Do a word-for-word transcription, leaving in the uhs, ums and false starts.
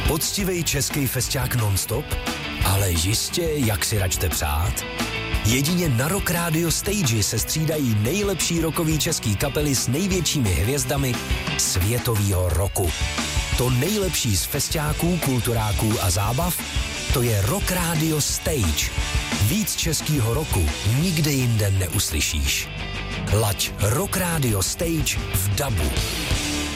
Poctivej český festiák non-stop? Ale jistě, jak si račte přát? Jedině na Rock Radio Stage se střídají nejlepší rockový český kapely s největšími hvězdami světovýho roku. To nejlepší z festiáků, kulturáků a zábav, to je Rock Radio Stage. Víc českýho roku nikde jinde neuslyšíš. Laď Rock Radio Stage v dabu.